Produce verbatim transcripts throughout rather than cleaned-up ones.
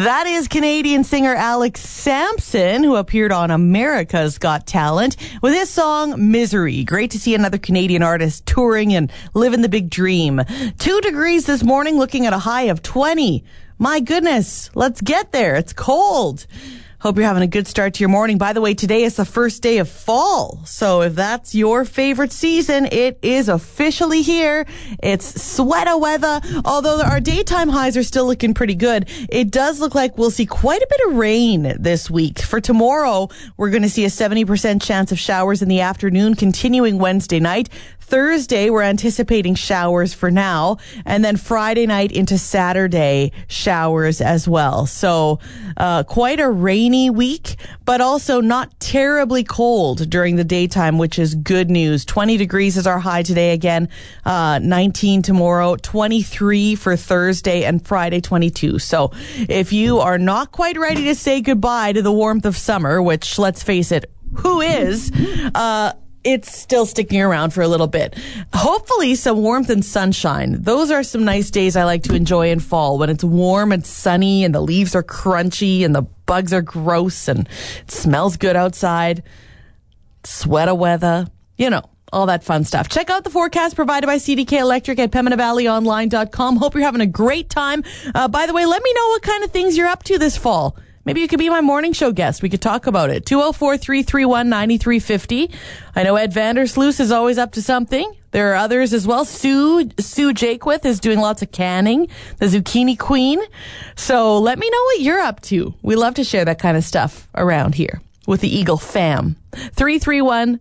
That is Canadian singer Alex Sampson, who appeared on America's Got Talent with his song Misery. Great to see another Canadian artist touring and living the big dream. Two degrees this morning, looking at a high of twenty. My goodness, let's get there. It's cold. Hope you're having a good start to your morning. By the way, today is the first day of fall. So if that's your favorite season, it is officially here. It's sweater weather. Although our daytime highs are still looking pretty good, it does look like we'll see quite a bit of rain this week. For tomorrow, we're going to see a seventy percent chance of showers in the afternoon, continuing Wednesday night. Thursday, we're anticipating showers for now. And then Friday night into Saturday, showers as well. So uh, quite a rainy week, but also not terribly cold during the daytime, which is good news. twenty degrees is our high today again. Uh, nineteen tomorrow, twenty-three for Thursday, and Friday twenty-two. So if you are not quite ready to say goodbye to the warmth of summer, which, let's face it, who is, uh, it's still sticking around for a little bit. Hopefully some warmth and sunshine. Those are some nice days I like to enjoy in fall, when it's warm and sunny and the leaves are crunchy and the bugs are gross and it smells good outside. Sweater weather, you know, all that fun stuff. Check out the forecast provided by C D K Electric at Pembina Valley Online dot com. Hope you're having a great time. Uh, by the way, let me know what kind of things you're up to this fall. Maybe you could be my morning show guest. We could talk about it. two oh four, three three one, nine three five oh. I know Ed Vandersloot is always up to something. There are others as well. Sue Sue Jakewith is doing lots of canning, the Zucchini Queen. So let me know what you're up to. We love to share that kind of stuff around here with the Eagle fam. three three one,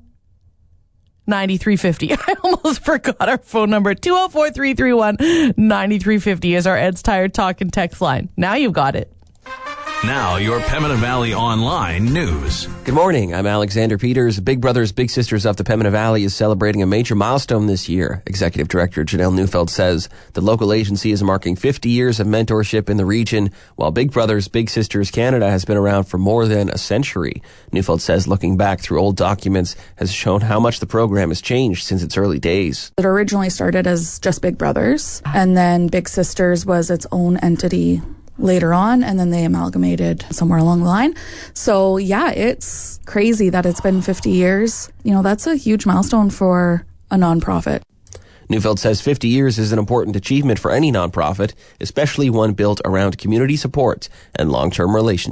nine three five oh. I almost forgot our phone number. two oh four, three three one, nine three five oh is our Ed's Tired Talk and text line. Now you've got it. Now, your Pembina Valley Online news. Good morning. I'm Alexander Peters. Big Brothers Big Sisters of the Pembina Valley is celebrating a major milestone this year. Executive Director Janelle Neufeld says the local agency is marking fifty years of mentorship in the region, while Big Brothers Big Sisters Canada has been around for more than a century. Neufeld says looking back through old documents has shown how much the program has changed since its early days. It originally started as just Big Brothers, and then Big Sisters was its own entity later on, and then they amalgamated somewhere along the line. So yeah, it's crazy that it's been fifty years. You know, that's a huge milestone for a nonprofit. Neufeld says fifty years is an important achievement for any nonprofit, especially one built around community support and long-term relationships.